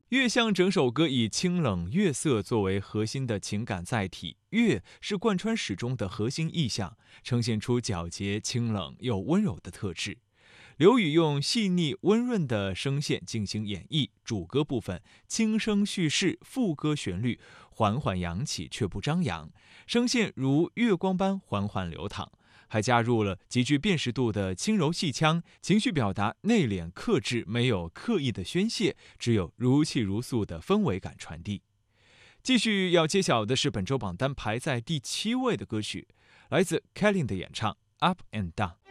月相整首歌以清冷月色作为核心的情感载体，月是贯穿始终的核心意象，呈现出皎洁、清冷又温柔的特质。刘宇用细腻温润的声线进行演绎，主歌部分轻声叙事，副歌旋律缓缓扬起却不张扬，声线如月光般缓缓流淌，还加入了极具辨识度的轻柔戏腔，情绪表达内敛克制，没有刻意的宣泄，只有如泣如诉的氛围感传递。继续要揭晓的是本周榜单排在第7位的歌曲，来自 Kelly 的演唱《Up and Down》。